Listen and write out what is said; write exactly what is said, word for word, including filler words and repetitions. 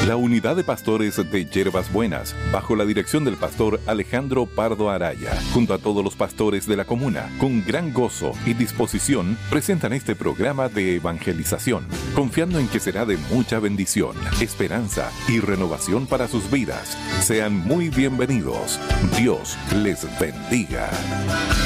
La unidad de pastores de Hierbas Buenas, bajo la dirección del pastor Alejandro Pardo Araya, junto a todos los pastores de la comuna, con gran gozo y disposición, presentan este programa de evangelización, confiando en que será de mucha bendición, esperanza y renovación para sus vidas. Sean muy bienvenidos. Dios les bendiga.